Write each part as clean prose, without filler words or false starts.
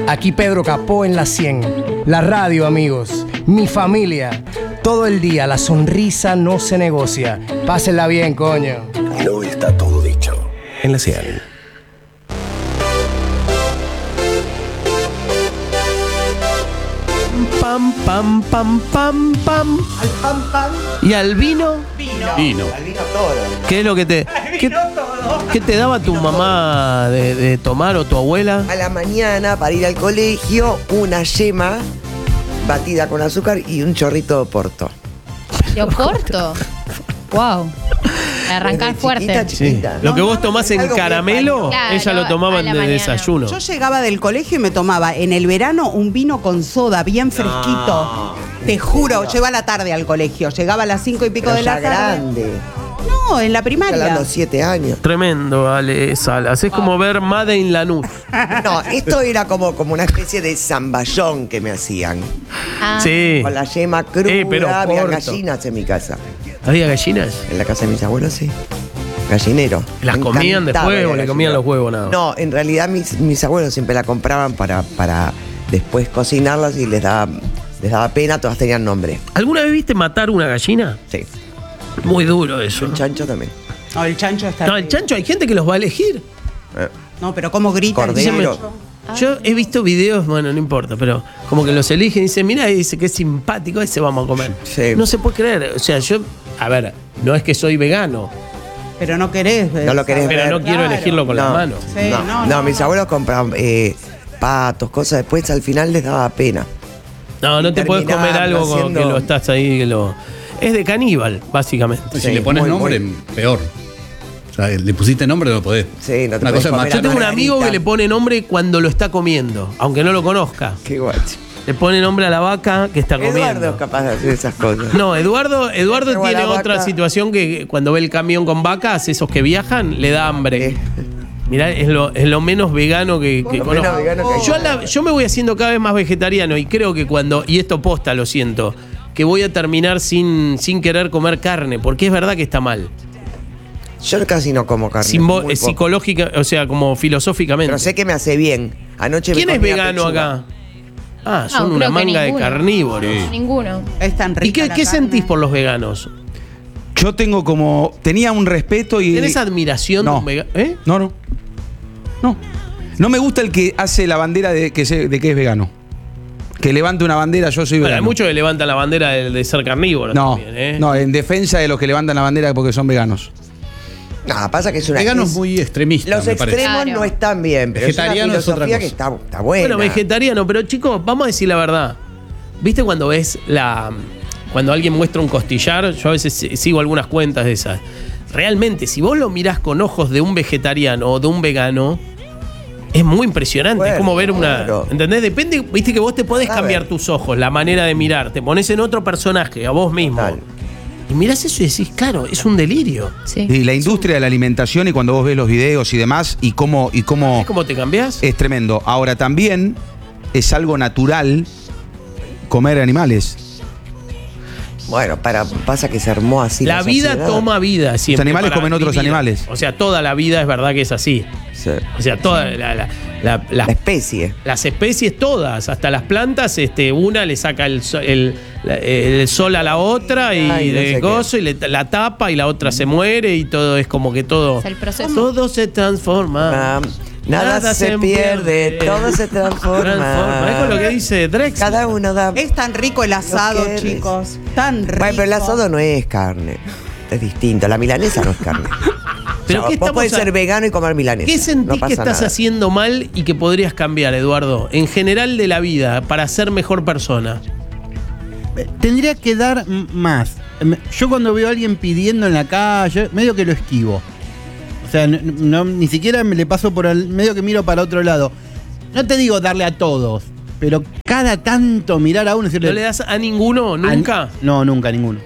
Aquí Pedro Capó en la 100. La radio, amigos. Mi familia. Todo el día la sonrisa no se negocia. Pásenla bien, coño. No está todo dicho. En la 100. Pam, pam, pam, pam, pam. Al pan, pan. ¿Y al vino? Vino. Al vino todo. ¿Qué es lo que te... ¿Qué te daba tu mamá de tomar o tu abuela? A la mañana, para ir al colegio, una yema batida con azúcar y un chorrito de porto. ¿De Oporto? Wow. Arrancar Desde fuerte. chiquita. Lo que vos tomás en Algo que caramelo, Claro, ella lo tomaba a la de mañana. desayuno. Yo llegaba del colegio y me tomaba en el verano un vino con soda bien fresquito. Te juro, lleva a la tarde al colegio. Llegaba a las 5 y pico Pero de la ya tarde. grande. No, en la primaria. Hablando 7 años. Tremendo, Ale Salas. Es como ver Made in Lanús. No, esto era como una especie de zamballón que me hacían. Ah, Sí. Con la yema cruda, pero había corto. gallinas en mi casa. ¿Había gallinas? En la casa de mis abuelos, sí. Gallinero. ¿Las Me comían encantaba después el o le comían gallinero. los huevos nada? No, en realidad mis abuelos siempre la compraban para después cocinarlas y les daba pena, todas tenían nombre. ¿Alguna vez viste matar una gallina? Sí. Muy duro eso. Un chancho también. No, el chancho está. No, el chancho hay gente que los va a elegir. No, pero cómo grita el Cordero. chancho. Yo he visto videos, bueno, no importa, pero como que los eligen y dicen, mira, dice que es simpático, ese vamos a comer. Sí. No se puede creer. O sea, yo, a ver, no es que soy vegano, Pero no querés. No lo querés pero ver. no quiero Claro. elegirlo con las manos. Sí, no, mis abuelos compraban patos, cosas, después al final les daba pena. No, no te puedes comer Terminarlo algo haciendo- que lo estás ahí, que lo... Es de caníbal, básicamente. Si Sí, le pones muy, nombre, peor. O sea, le pusiste nombre, no podés. Sí, no te Una podés cosa es comer macho. Yo tengo un Margarita. amigo que le pone nombre cuando lo está comiendo, aunque no lo conozca. Qué guacho. Le pone nombre a la vaca que está comiendo. Eduardo es capaz de hacer esas cosas. No, Eduardo Lleva tiene la otra vaca. situación que cuando ve el camión con vacas, esos que viajan, le da hambre. Sí. Mirá, es lo menos vegano que Lo conozco. menos vegano que hay. Yo me voy haciendo cada vez más vegetariano y creo que y esto posta, lo siento, que voy a terminar sin querer comer carne, porque es verdad que está mal. Yo casi no como carne. muy poco. Psicológica, o sea, como filosóficamente. Pero sé que me hace bien. Anoche ¿Quién me es comí vegano pechuga. acá? Ah, no, son creo una que manga de ninguno. carnívoros. Ninguno. Es tan rica. ¿Y qué la qué carne. sentís por los veganos? Yo tenía un respeto y... ¿Tenés admiración de No. un vegano? ¿Eh? No. No me gusta el que hace la bandera de que es vegano. Que levante una bandera, yo soy Bueno, hay vegano. muchos que levantan la bandera de ser carnívoro No, también, ¿eh? no, en defensa de los que levantan la bandera porque son veganos. No, pasa que es una... Vegano es- es muy extremista, Los me parece. extremos Claro. no están bien, pero Vegetariano es es una otra filosofía que cosa. está buena. Bueno, vegetariano, pero chicos, vamos a decir la verdad. ¿Viste cuando ves cuando alguien muestra un costillar? Yo a veces sigo algunas cuentas de esas. Realmente, si vos lo mirás con ojos de un vegetariano o de un vegano, es muy impresionante. Bueno, es como ver una. claro. ¿Entendés? Depende, viste que vos te podés A cambiar ver. tus ojos, la manera de mirar. Te pones en otro personaje, a vos mismo. Total. Y mirás eso y decís, claro, es un delirio. Sí. Y la industria de la alimentación y cuando vos ves los videos y demás y cómo ¿Cómo te cambiás? es tremendo. Ahora también es algo natural comer animales. Bueno, pasa que se armó así. La vida sociedad. toma vida siempre. Los animales para comen otros vivir. animales. O sea, toda la vida es verdad que es así. Sí. O sea, toda La especie. las especies todas, hasta las plantas, una le saca el sol a la otra y Ay, no sé de qué. gozo y la tapa y la otra se muere y todo es como que todo. Es el proceso. Todo se transforma. Nada se pierde, todo se transforma. Es con lo que dice Drexler. Cada uno da... Es tan rico el asado, quieres. chicos. Tan rico. Bueno, pero el asado no es carne. Es distinto. La milanesa no es carne. Pero O sea, ¿qué vos estamos podés ser vegano y comer milanesa. ¿Qué sentís no que pasa estás nada. haciendo mal y que podrías cambiar, Eduardo? En general de la vida, para ser mejor persona. Tendría que dar más. Yo cuando veo a alguien pidiendo en la calle, medio que lo esquivo. O sea, ni siquiera me le paso por el medio que miro para otro lado. No te digo darle a todos, pero cada tanto mirar a uno y decirle... ¿No le das a ninguno? ¿Nunca? No, nunca, ninguno.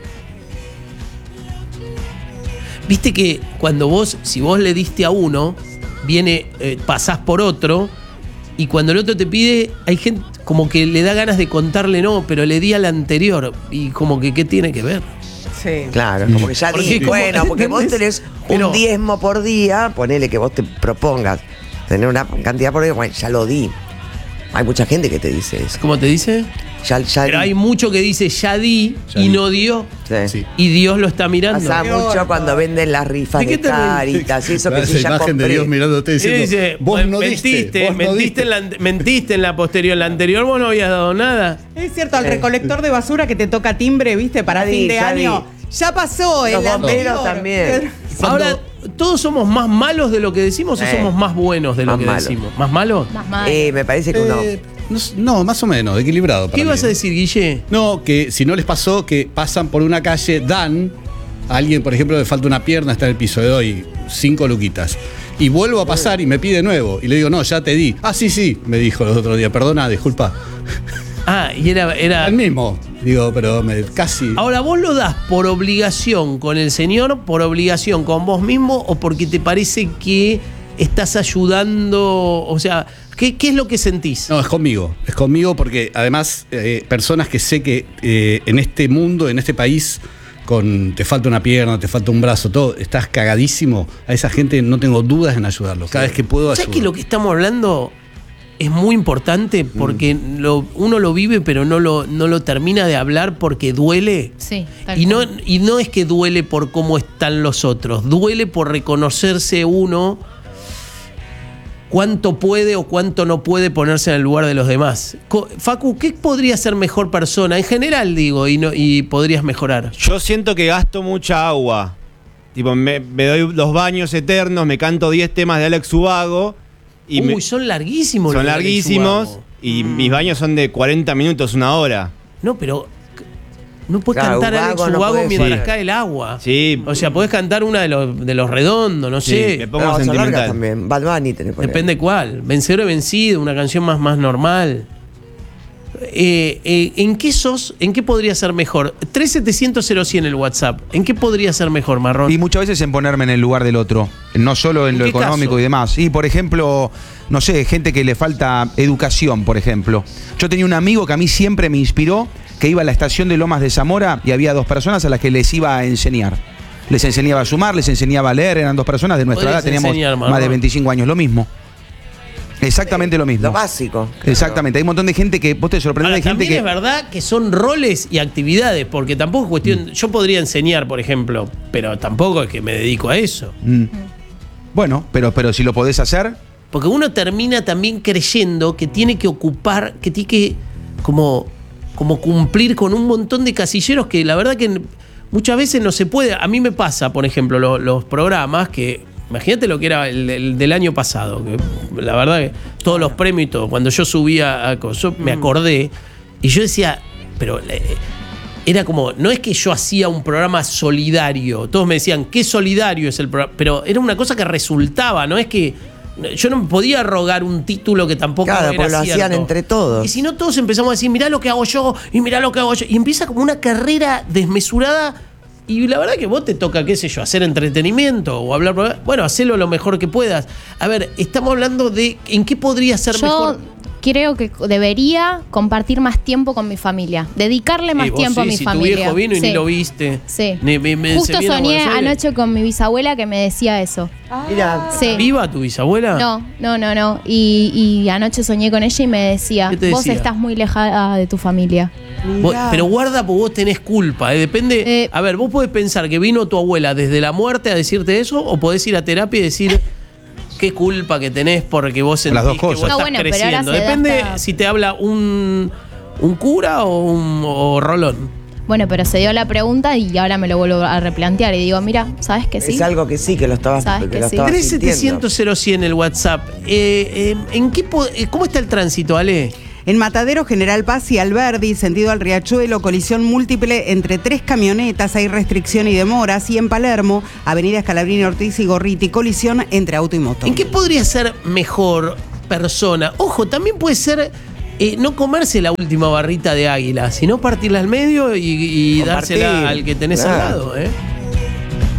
Viste que si vos le diste a uno, pasás por otro, y cuando el otro te pide, hay gente como que le da ganas de contarle no, pero le di al anterior, y como que ¿qué tiene que ver? Sí. Claro, como que ya Porque di, como- bueno, porque vos tenés Pero- un diezmo por día, ponele que vos te propongas tener una cantidad por día, bueno, ya lo di. Hay mucha gente que te dice eso. ¿Cómo te dice? Ya Pero di. hay mucho que dice ya di Ya y di. no dio. Sí. Sí. Y Dios lo está mirando. Pasa mucho cuando venden las rifas ¿De qué de te reís? Caritas y eso que Esa sí ya imagen compré. de Dios mirándote Y diciendo, dice, vos no mentiste, diste, vos no mentiste, diste. mentiste en la posterior. En la anterior vos no habías dado nada. Es cierto, al recolector de basura que te toca timbre, ¿viste? Para Ya fin di, de ya año. Ya pasó el Los bomberos anterior. también. Ahora, ¿todos somos más malos de lo que decimos o somos más buenos de lo Más que malos. decimos? ¿Más malos? Más mal. Me parece que uno. No, más o menos, equilibrado. ¿Qué para ibas mí. a decir, Guille? No, que si no les pasó que pasan por una calle, dan a alguien, por ejemplo, le falta una pierna, está en el piso, le doy 5 luquitas. Y vuelvo a pasar y me pide de nuevo. Y le digo, no, ya te di. Ah, sí, me dijo el otro día, perdona, disculpa. Ah, y era... El mismo. Digo, pero casi. Ahora, ¿vos lo das por obligación con el Señor, por obligación con vos mismo o porque te parece que estás ayudando? O sea, ¿qué es lo que sentís? No, es conmigo porque además personas que sé que en este mundo, en este país, te falta una pierna, te falta un brazo, todo, estás cagadísimo, a esa gente no tengo dudas en ayudarlos, cada vez que puedo ¿Sabes ayudar. que lo que estamos hablando es muy importante porque uno lo vive pero no lo termina de hablar porque duele? Sí, tal Y cual. no es que duele por cómo están los otros, duele por reconocerse uno cuánto puede o cuánto no puede ponerse en el lugar de los demás. Facu, ¿qué podría ser mejor persona? En general, digo, y podrías mejorar. Yo siento que gasto mucha agua. Tipo, me doy los baños eternos, me canto 10 temas de Alex Ubago. Y Son larguísimos. son los de Alex larguísimos. Ubago. Y mis baños son de 40 minutos, 1 hora. No, pero no puedes Claro, cantar Alex Ubago no Ubago podés mientras hacer. cae el agua. Sí. O sea, podés cantar una de los redondos, no Sí, sé. me pongo No, son largas sentimental. también. Bad Bunny tenés que poner. Depende cuál. Vencedor o vencido, una canción más normal. ¿En qué sos? ¿En qué podría ser mejor? 3700-0100 el WhatsApp. ¿En qué podría ser mejor, Marrón? Y muchas veces en ponerme en el lugar del otro, no solo en ¿En lo qué económico caso? y demás. Y por ejemplo, no sé, gente que le falta educación, por ejemplo. Yo tenía un amigo que a mí siempre me inspiró, que iba a la estación de Lomas de Zamora y había 2 personas a las que les iba a enseñar. Les enseñaba a sumar, les enseñaba a leer, eran 2 personas de nuestra edad, Podrías teníamos enseñar, más de Marrón. 25 años, lo mismo. Exactamente lo mismo. Lo básico. Exactamente, hay un montón de gente que, vos te sorprendés Ahora, de gente también que... es verdad que son roles y actividades, porque tampoco es cuestión. Yo podría enseñar, por ejemplo, pero tampoco es que me dedico a eso. Bueno, pero si lo podés hacer... Porque uno termina también creyendo que tiene que ocupar, que tiene que como cumplir con un montón de casilleros que la verdad que muchas veces no se puede. A mí me pasa, por ejemplo, los programas que... Imagínate lo que era el del año pasado, que la verdad que todos los premios y todo, cuando yo subía, yo me acordé y yo decía, pero era como, no es que yo hacía un programa solidario, todos me decían, qué solidario es el programa, pero era una cosa que resultaba, no es que yo no me podía rogar un título que tampoco Claro, era pues lo hacían cierto. entre todos. Y si no, todos empezamos a decir, mirá lo que hago yo, y mirá lo que hago yo, y empieza como una carrera desmesurada. Y la verdad que vos te toca, qué sé yo, hacer entretenimiento o hablar. Bueno, hacelo lo mejor que puedas. A ver, estamos hablando de en qué podría ser Yo mejor. creo que debería compartir más tiempo con mi familia. Dedicarle más Vos tiempo sí, a mi si familia. tu viejo vino y Sí. ni lo viste. Sí. se Justo viene a soñé Buenos Aires. anoche con mi bisabuela que me decía eso. Mira, Sí. ¿Viva tu bisabuela? No. Y anoche soñé con ella y me decía, ¿Qué te vos decía? estás muy lejana de tu familia. Pero guarda, porque vos tenés culpa. Depende. A ver, vos podés pensar que vino tu abuela desde la muerte a decirte eso, o podés ir a terapia y decir qué culpa que tenés porque vos sentís Las dos que cosas. vos No, estás bueno, pero ahora creciendo. se da Depende hasta- si te habla un cura o Rolón. Bueno, pero se dio la pregunta y ahora me lo vuelvo a replantear. Y digo, mira, ¿sabes que sí? es algo que sí, que lo estabas, Sabes que que lo sí. estabas sintiendo. 3700-0100 el WhatsApp. ¿Cómo está el tránsito, Ale? En Matadero, General Paz y Alberdi, sentido al Riachuelo, colisión múltiple entre 3 camionetas, hay restricción y demoras. Y en Palermo, Avenida Scalabrini, Ortiz y Gorriti, colisión entre auto y moto. ¿En qué podría ser mejor persona? Ojo, también puede ser no comerse la última barrita de águila, sino partirla al medio y Compartir, dársela al que tenés claro. al lado, ¿eh?